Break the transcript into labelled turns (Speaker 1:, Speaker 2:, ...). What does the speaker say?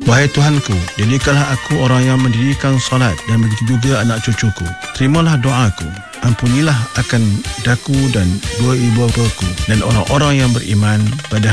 Speaker 1: Wahai Tuhanku, jadikanlah aku orang yang mendirikan solat dan begitu juga anak cucuku. Terimalah doaku. Ampunilah akan daku dan dua ibu bapaku dan orang-orang yang beriman pada